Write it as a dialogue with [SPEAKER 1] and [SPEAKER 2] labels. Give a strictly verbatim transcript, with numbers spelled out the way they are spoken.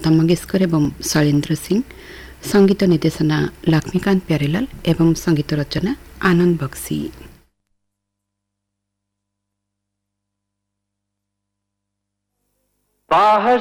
[SPEAKER 1] लता मंगेशकर एवं शैलेंद्र सिंह, संगीत निर्देशना लक्ष्मीकांत प्यारेलाल एवं संगीत रचना आनंद बक्सी।